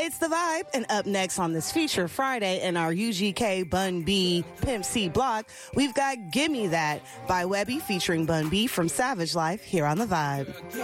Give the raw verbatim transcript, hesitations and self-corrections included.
It's The Vibe, and up next on this Feature Friday in our U G K Bun B Pimp C block, we've got Gimme That by Webby featuring Bun B from Savage Life here on The Vibe.